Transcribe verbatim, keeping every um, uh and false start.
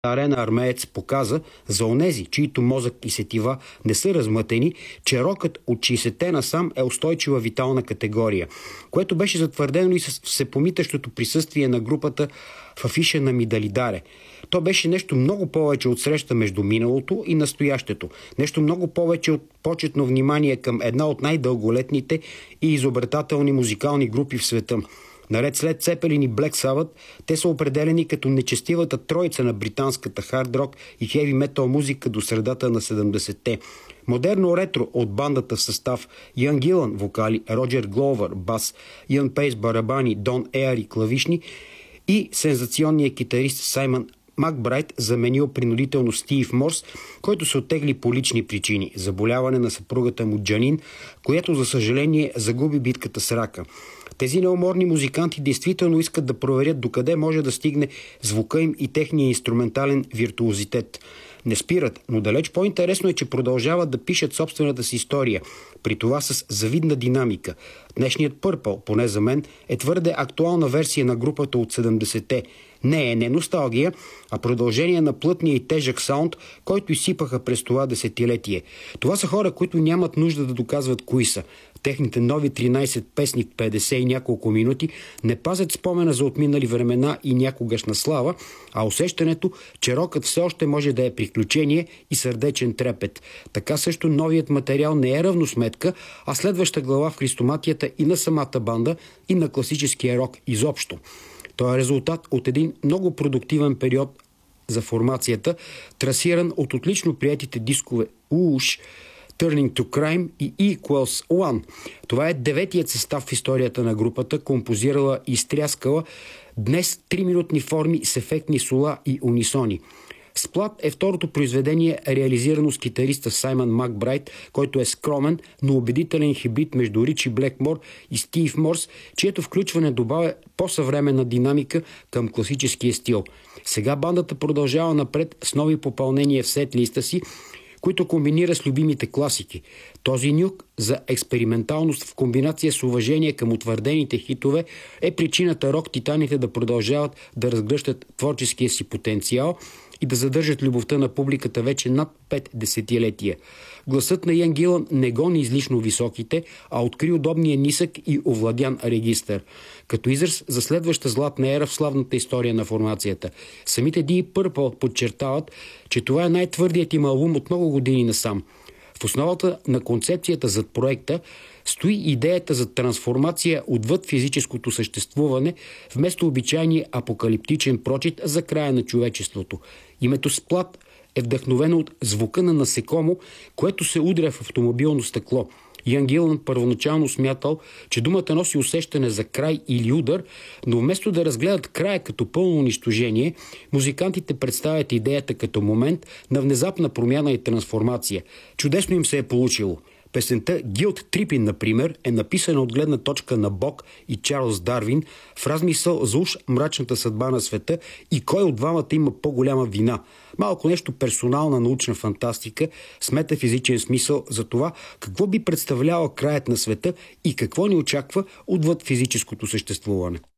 Арена Армеец показа за онези, чието мозък и сетива не са размътени, че рокът от шейсетте насам е устойчива витална категория, което беше затвърдено и с всепомитащото присъствие на групата в афиша на Мидалидаре. То беше нещо много повече от среща между миналото и настоящето, нещо много повече от почетно внимание към една от най-дълголетните и изобретателни музикални групи в света. Наред след Цепелин и Black Sabbath, те са определени като нечестивата троица на британската хард-рок и хеви метал музика до средата на седемдесетте. Модерно ретро от бандата в състав Ян Гилън вокали, Роджер Гловър бас, Ян Пейс барабани, Дон Еари клавишни и сензационният китарист Саймън Макбрайт заменил принудително Стив Морс, който се оттегли по лични причини – заболяване на съпругата му Джанин, която за съжаление загуби битката с рака. Тези неуморни музиканти действително искат да проверят докъде може да стигне звука им и техния инструментален виртуозитет. Не спират, но далеч по-интересно е, че продължават да пишат собствената си история, при това с завидна динамика. Днешният Purple, поне за мен, е твърде актуална версия на групата от седемдесетте. Не е не носталгия, а продължение на плътния и тежък саунд, който изсипаха през това десетилетие. Това са хора, които нямат нужда да доказват кои са. Техните нови тринайсет песни в петдесет и няколко минути не пазят спомена за отминали времена и някогашна слава, а усещането, че рокът все още може да е приключение и сърдечен трепет. Така също новият материал не е равносметка, а следваща глава в христоматията и на самата банда, и на класическия рок изобщо. Той е резултат от един много продуктивен период за формацията, трасиран от отлично приетите дискове Whoosh, Turning to Crime и Equals One. Това е деветият състав в историята на групата, композирала и изтряскала днес триминутни форми с ефектни сола и унисони. Сплат е второто произведение, реализирано с китариста Саймън Макбрайт, който е скромен, но убедителен хибрид между Ричи Блекмор и Стив Морс, чието включване добавя по-съвременна динамика към класическия стил. Сега бандата продължава напред с нови попълнения в сет-листа си, които комбинира с любимите класики. Този нюк за експерименталност в комбинация с уважение към утвърдените хитове е причината рок-титаните да продължават да разгръщат творческия си потенциал и да задържат любовта на публиката вече над пет десетилетия. Гласът на Ян Гилън не гони излишно високите, а откри удобния нисък и овладян регистър, като израз за следваща златна ера в славната история на формацията. Самите Deep Purple подчертават, че това е най-твърдият им албум от много години насам. В основата на концепцията зад проекта стои идеята за трансформация отвъд физическото съществуване, вместо обичайния апокалиптичен прочит за края на човечеството. Името Сплат е вдъхновено от звука на насекомо, което се удря в автомобилно стъкло. Ян Гилън първоначално смятал, че думата носи усещане за край или удар, но вместо да разгледат края като пълно унищожение, музикантите представят идеята като момент на внезапна промяна и трансформация. Чудесно им се е получило. Песента Guilt Trippin, например, е написана от гледна точка на Бог и Чарлз Дарвин в размисъл за уж мрачната съдба на света и кой от двамата има по-голяма вина. Малко нещо персонална научна фантастика с метафизичен смисъл за това какво би представлявал краят на света и какво ни очаква отвъд физическото съществуване.